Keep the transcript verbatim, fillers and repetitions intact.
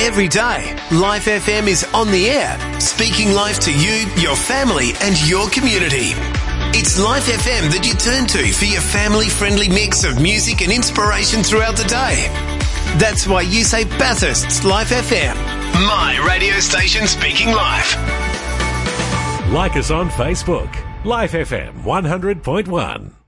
Every day, Life F M is on the air, speaking life to you, your family and your community. It's Life F M that you turn to for your family-friendly mix of music and inspiration throughout the day. That's why you say Bathurst's Life F M, my radio station speaking life. Like us on Facebook, Life F M one hundred point one.